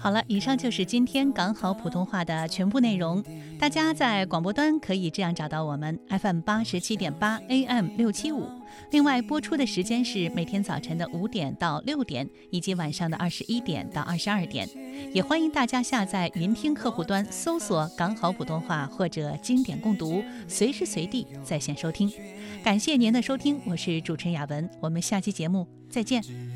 好了，以上就是今天港好普通话的全部内容。大家在广播端可以这样找到我们 FM87.8 AM675。另外播出的时间是每天早晨的5点到6点，以及晚上的21点到22点。也欢迎大家下载云听客户端，搜索港好普通话或者经典共读，随时随地在线收听。感谢您的收听，我是主持人雅文，我们下期节目再见。